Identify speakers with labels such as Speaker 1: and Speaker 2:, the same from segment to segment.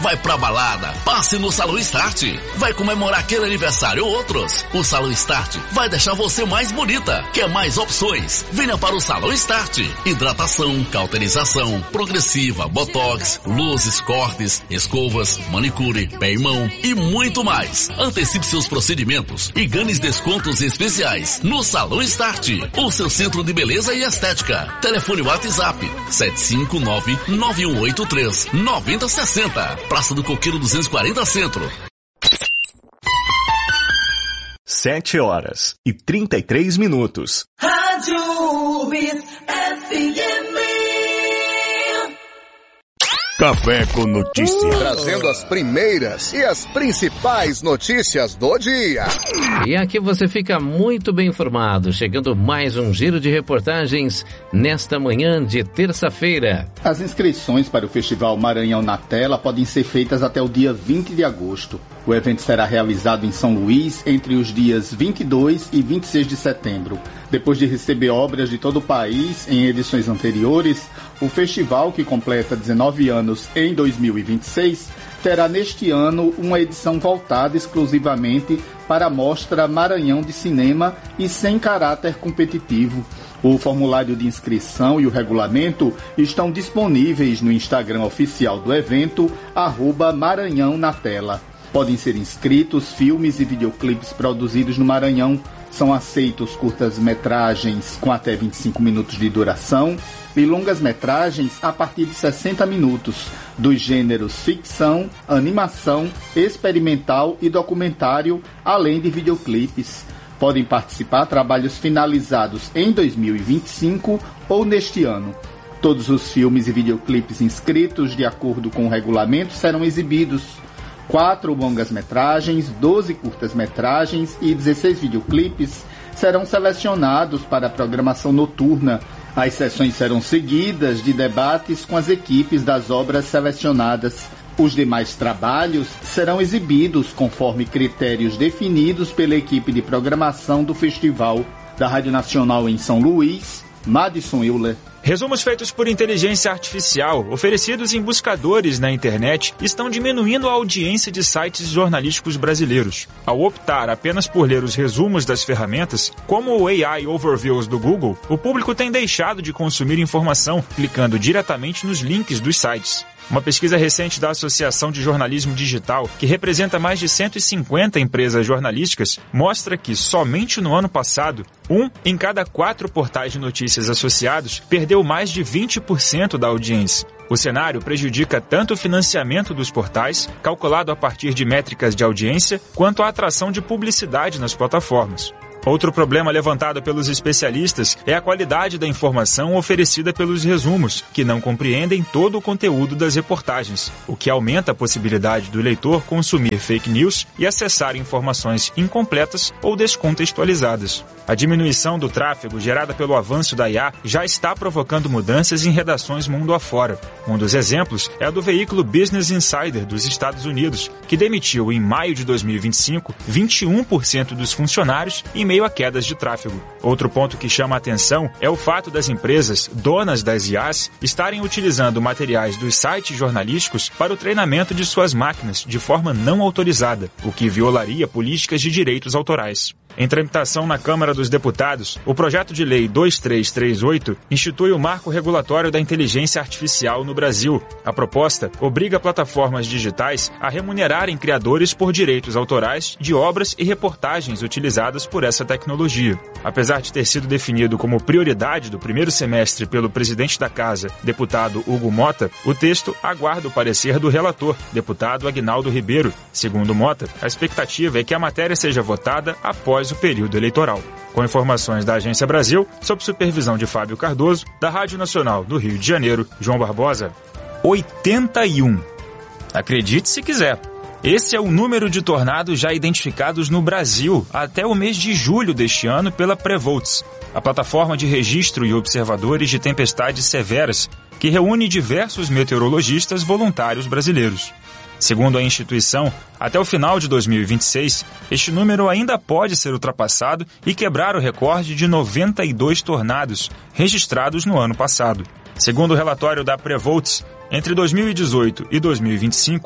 Speaker 1: Vai pra balada, passe no Salão Start. Vai comemorar aquele aniversário ou outros. O Salão Start vai deixar você mais bonita. Quer mais opções? Venha para o Salão Start. Hidratação, cauterização, progressiva, botox, luzes, cortes, escovas, manicure, pé e mão e muito mais. Antecipe seus procedimentos e ganhe descontos especiais no Salão Start, o seu centro de beleza e estética. Telefone WhatsApp 759-9183-9060. Praça do Coqueiro 240 Centro.
Speaker 2: 7h33.
Speaker 3: Rádio UBS FM.
Speaker 2: Café com Notícias.
Speaker 4: Trazendo as primeiras e as principais notícias do dia.
Speaker 5: E aqui você fica muito bem informado. Chegando mais um giro de reportagens nesta manhã de terça-feira.
Speaker 6: As inscrições para o Festival Maranhão na Tela podem ser feitas até o dia 20 de agosto. O evento será realizado em São Luís entre os dias 22 e 26 de setembro. Depois de receber obras de todo o país em edições anteriores, o festival, que completa 19 anos em 2026, terá neste ano uma edição voltada exclusivamente para a Mostra Maranhão de Cinema e sem caráter competitivo. O formulário de inscrição e o regulamento estão disponíveis no Instagram oficial do evento, @Maranhão na Tela. Podem ser inscritos filmes e videoclipes produzidos no Maranhão. São aceitos curtas-metragens com até 25 minutos de duração e longas-metragens a partir de 60 minutos, dos gêneros ficção, animação, experimental e documentário, além de videoclipes. Podem participar trabalhos finalizados em 2025 ou neste ano. Todos os filmes e videoclipes inscritos de acordo com o regulamento serão exibidos. 4 longas-metragens, 12 curtas-metragens e 16 videoclipes serão selecionados para a programação noturna. As sessões serão seguidas de debates com as equipes das obras selecionadas. Os demais trabalhos serão exibidos conforme critérios definidos pela equipe de programação do festival. Da Rádio Nacional em São Luís, Madison Euler.
Speaker 7: Resumos feitos por inteligência artificial, oferecidos em buscadores na internet, estão diminuindo a audiência de sites jornalísticos brasileiros. Ao optar apenas por ler os resumos das ferramentas, como o AI Overviews do Google, o público tem deixado de consumir informação clicando diretamente nos links dos sites. Uma pesquisa recente da Associação de Jornalismo Digital, que representa mais de 150 empresas jornalísticas, mostra que, somente no ano passado, 1 em cada 4 portais de notícias associados perdeu mais de 20% da audiência. O cenário prejudica tanto o financiamento dos portais, calculado a partir de métricas de audiência, quanto a atração de publicidade nas plataformas. Outro problema levantado pelos especialistas é a qualidade da informação oferecida pelos resumos, que não compreendem todo o conteúdo das reportagens, o que aumenta a possibilidade do leitor consumir fake news e acessar informações incompletas ou descontextualizadas. A diminuição do tráfego gerada pelo avanço da IA já está provocando mudanças em redações mundo afora. Um dos exemplos é a do veículo Business Insider dos Estados Unidos, que demitiu em maio de 2025 21% dos funcionários em meio a quedas de tráfego. Outro ponto que chama a atenção é o fato das empresas, donas das IAs, estarem utilizando materiais dos sites jornalísticos para o treinamento de suas máquinas de forma não autorizada, o que violaria políticas de direitos autorais. Em tramitação na Câmara dos Deputados, o projeto de lei 2338 institui o marco regulatório da inteligência artificial no Brasil. A proposta obriga plataformas digitais a remunerarem criadores por direitos autorais de obras e reportagens utilizadas por essa tecnologia. Apesar de ter sido definido como prioridade do primeiro semestre pelo presidente da Casa, deputado Hugo Mota, o texto aguarda o parecer do relator, deputado Aguinaldo Ribeiro. Segundo Mota, a expectativa é que a matéria seja votada após o período eleitoral. Com informações da Agência Brasil, sob supervisão de Fábio Cardoso, da Rádio Nacional do Rio de Janeiro, João Barbosa. 81. Acredite se quiser. Esse é o número de tornados já identificados no Brasil até o mês de julho deste ano pela Prevolts, a plataforma de registro e observadores de tempestades severas, que reúne diversos meteorologistas voluntários brasileiros. Segundo a instituição, até o final de 2026, este número ainda pode ser ultrapassado e quebrar o recorde de 92 tornados registrados no ano passado. Segundo o relatório da Prevolts, entre 2018 e 2025,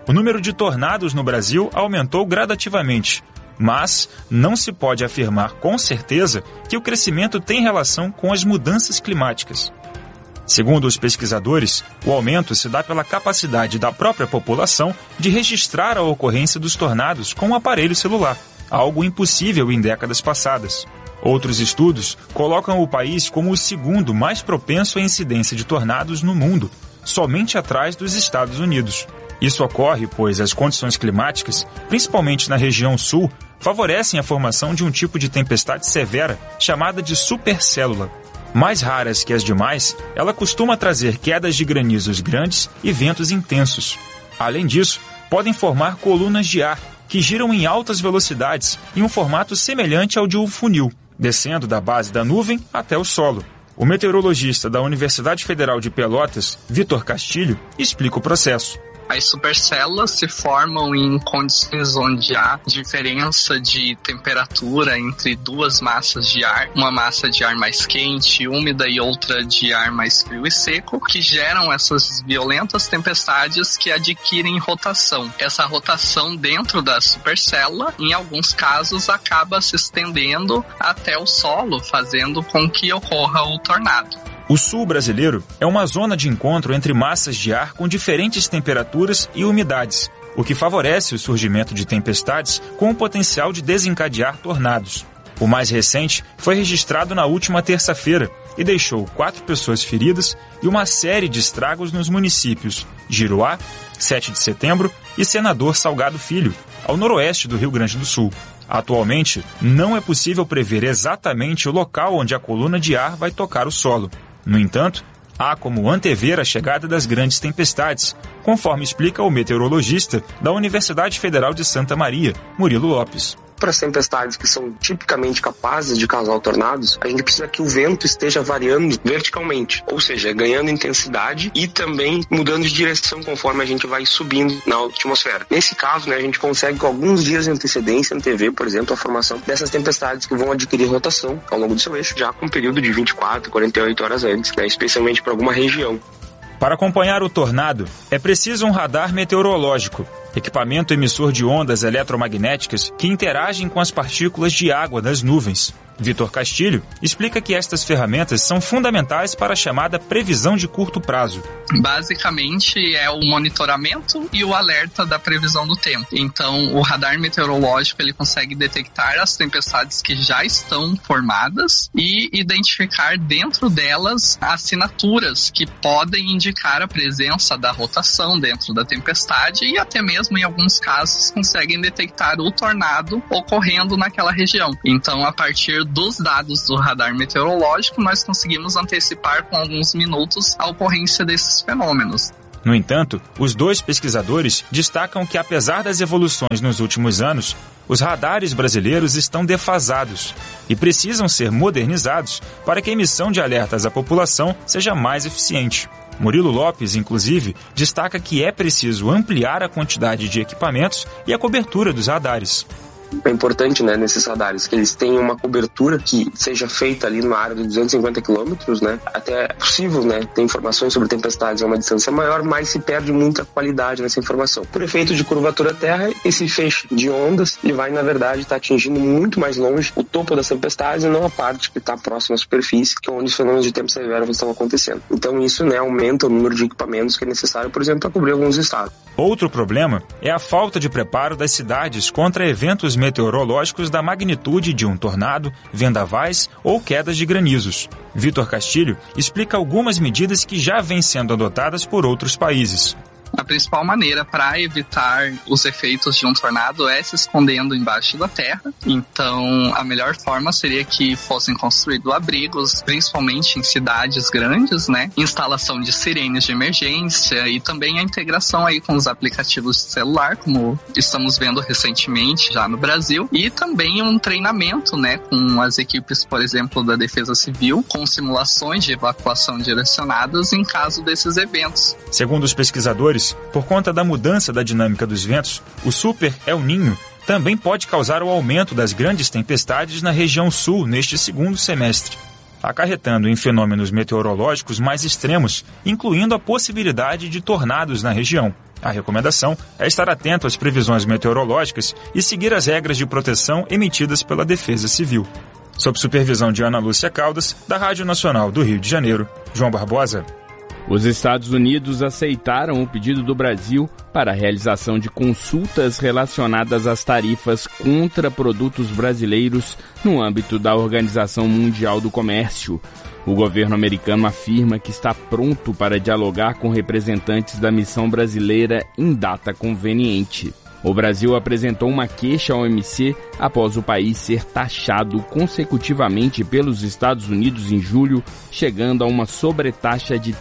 Speaker 7: O número de tornados no Brasil aumentou gradativamente, mas não se pode afirmar com certeza que o crescimento tem relação com as mudanças climáticas. Segundo os pesquisadores, o aumento se dá pela capacidade da própria população de registrar a ocorrência dos tornados com um aparelho celular, algo impossível em décadas passadas. Outros estudos colocam o país como o segundo mais propenso à incidência de tornados no mundo, somente atrás dos Estados Unidos. Isso ocorre pois as condições climáticas, principalmente na região sul, favorecem a formação de um tipo de tempestade severa chamada de supercélula. Mais raras que as demais, ela costuma trazer quedas de granizos grandes e ventos intensos. Além disso, podem formar colunas de ar que giram em altas velocidades em um formato semelhante ao de um funil, descendo da base da nuvem até o solo. O meteorologista da Universidade Federal de Pelotas, Vitor Castilho, explica o processo.
Speaker 8: As supercélulas se formam em condições onde há diferença de temperatura entre duas massas de ar, uma massa de ar mais quente, úmida e outra de ar mais frio e seco, que geram essas violentas tempestades que adquirem rotação. Essa rotação dentro da supercélula, em alguns casos, acaba se estendendo até o solo, fazendo com que ocorra o tornado.
Speaker 7: O sul brasileiro é uma zona de encontro entre massas de ar com diferentes temperaturas e umidades, o que favorece o surgimento de tempestades com o potencial de desencadear tornados. O mais recente foi registrado na última terça-feira e deixou 4 pessoas feridas e uma série de estragos nos municípios Giruá, 7 de Setembro e Senador Salgado Filho, ao noroeste do Rio Grande do Sul. Atualmente, não é possível prever exatamente o local onde a coluna de ar vai tocar o solo. No entanto, há como antever a chegada das grandes tempestades, conforme explica o meteorologista da Universidade Federal de Santa Maria, Murilo Lopes.
Speaker 9: Para as tempestades que são tipicamente capazes de causar tornados, a gente precisa que o vento esteja variando verticalmente, ou seja, ganhando intensidade e também mudando de direção conforme a gente vai subindo na atmosfera. Nesse caso, a gente consegue com alguns dias de antecedência antever, por exemplo, a formação dessas tempestades que vão adquirir rotação ao longo do seu eixo, já com um período de 24, 48 horas antes, especialmente para alguma região.
Speaker 7: Para acompanhar o tornado, é preciso um radar meteorológico, equipamento emissor de ondas eletromagnéticas que interagem com as partículas de água das nuvens. Vitor Castilho explica que estas ferramentas são fundamentais para a chamada previsão de curto prazo.
Speaker 8: Basicamente é o monitoramento e o alerta da previsão do tempo. Então o radar meteorológico ele consegue detectar as tempestades que já estão formadas e identificar dentro delas assinaturas que podem indicar a presença da rotação dentro da tempestade e até mesmo em alguns casos conseguem detectar o tornado ocorrendo naquela região. Então a partir dos dados do radar meteorológico, nós conseguimos antecipar com alguns minutos a ocorrência desses fenômenos.
Speaker 7: No entanto, os dois pesquisadores destacam que, apesar das evoluções nos últimos anos, os radares brasileiros estão defasados e precisam ser modernizados para que a emissão de alertas à população seja mais eficiente. Murilo Lopes, inclusive, destaca que é preciso ampliar a quantidade de equipamentos e a cobertura dos radares.
Speaker 9: É importante, nesses radares, que eles tenham uma cobertura que seja feita ali numa área de 250 quilômetros, Até é possível, ter informações sobre tempestades a uma distância maior, mas se perde muita qualidade nessa informação. Por efeito de curvatura terra, esse feixe de ondas, ele vai, na verdade, estar atingindo muito mais longe o topo das tempestades e não a parte que está próxima à superfície, que é onde os fenômenos de tempo severo estão acontecendo. Então isso, aumenta o número de equipamentos que é necessário, por exemplo, para cobrir alguns estados.
Speaker 7: Outro problema é a falta de preparo das cidades contra eventos meteorológicos da magnitude de um tornado, vendavais ou quedas de granizos. Vitor Castilho explica algumas medidas que já vêm sendo adotadas por outros países.
Speaker 8: A principal maneira para evitar os efeitos de um tornado é se escondendo embaixo da terra. Então, a melhor forma seria que fossem construídos abrigos, principalmente em cidades grandes, Instalação de sirenes de emergência e também a integração aí com os aplicativos de celular, como estamos vendo recentemente já no Brasil. E também um treinamento, com as equipes, por exemplo, da Defesa Civil, com simulações de evacuação direcionadas em caso desses eventos.
Speaker 7: Segundo os pesquisadores, por conta da mudança da dinâmica dos ventos, o Super El Niño também pode causar o aumento das grandes tempestades na região sul neste segundo semestre. acarretando em fenômenos meteorológicos mais extremos, incluindo a possibilidade de tornados na região. A recomendação é estar atento às previsões meteorológicas e seguir as regras de proteção emitidas pela Defesa Civil. Sob supervisão de Ana Lúcia Caldas, da Rádio Nacional do Rio de Janeiro, João Barbosa.
Speaker 10: Os Estados Unidos aceitaram o pedido do Brasil para a realização de consultas relacionadas às tarifas contra produtos brasileiros no âmbito da Organização Mundial do Comércio. O governo americano afirma que está pronto para dialogar com representantes da missão brasileira em data conveniente. O Brasil apresentou uma queixa à OMC após o país ser taxado consecutivamente pelos Estados Unidos em julho, chegando a uma sobretaxa de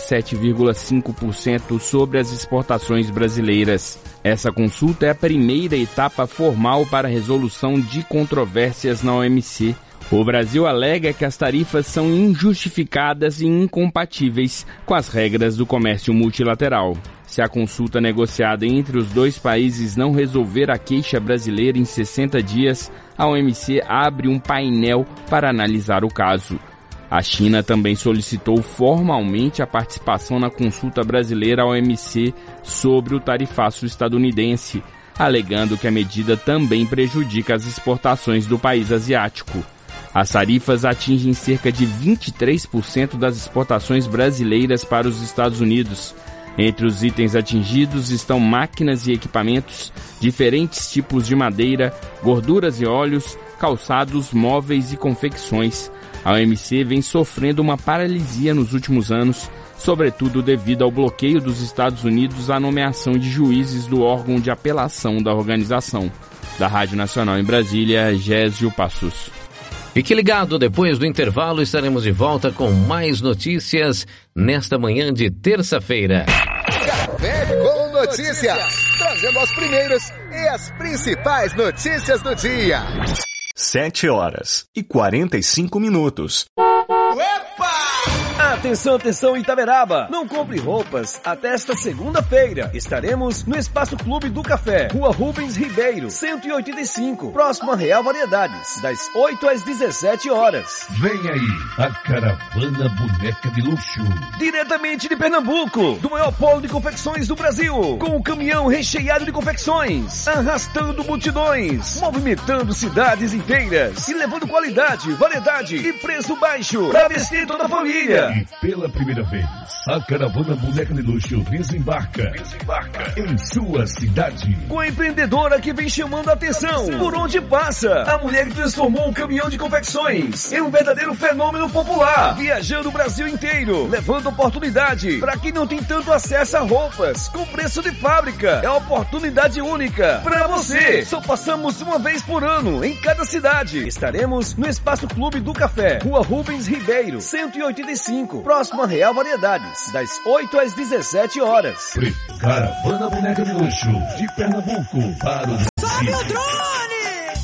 Speaker 10: 37,5% sobre as exportações brasileiras. Essa consulta é a primeira etapa formal para a resolução de controvérsias na OMC. O Brasil alega que as tarifas são injustificadas e incompatíveis com as regras do comércio multilateral. Se a consulta negociada entre os dois países não resolver a queixa brasileira em 60 dias, a OMC abre um painel para analisar o caso. A China também solicitou formalmente a participação na consulta brasileira à OMC sobre o tarifaço estadunidense, alegando que a medida também prejudica as exportações do país asiático. As tarifas atingem cerca de 23% das exportações brasileiras para os Estados Unidos. Entre os itens atingidos estão máquinas e equipamentos, diferentes tipos de madeira, gorduras e óleos, calçados, móveis e confecções. A OMC vem sofrendo uma paralisia nos últimos anos, sobretudo devido ao bloqueio dos Estados Unidos à nomeação de juízes do órgão de apelação da organização. Da Rádio Nacional em Brasília, Gésio Passos.
Speaker 5: Fique ligado, depois do intervalo estaremos de volta com mais notícias nesta manhã de terça-feira.
Speaker 4: Café com Notícias, trazendo as primeiras e as principais notícias do dia.
Speaker 2: 7h45.
Speaker 11: Atenção, atenção, Itaberaba! Não compre roupas até esta segunda-feira. Estaremos no Espaço Clube do Café, Rua Rubens Ribeiro, 185, próximo a Real Variedades, das 8 às 17 horas.
Speaker 12: Vem aí, a Caravana Boneca de Luxo.
Speaker 11: Diretamente de Pernambuco, do maior polo de confecções do Brasil, com o caminhão recheado de confecções, arrastando multidões, movimentando cidades inteiras e levando qualidade, variedade e preço baixo para vestir toda a família.
Speaker 12: E pela primeira vez, a Caravana Boneca de Luxo desembarca em sua cidade.
Speaker 11: Com a empreendedora que vem chamando a atenção por onde passa. A mulher que transformou um caminhão de confecções em um verdadeiro fenômeno popular, viajando o Brasil inteiro, levando oportunidade para quem não tem tanto acesso a roupas com preço de fábrica. É uma oportunidade única para você. Só passamos uma vez por ano em cada cidade. Estaremos no Espaço Clube do Café, Rua Rubens Ribeiro, 185, próximo a Real Variedades, das 8 às 17 horas.
Speaker 12: Caravana Boneca de Luxo de Pernambuco para o Brasil.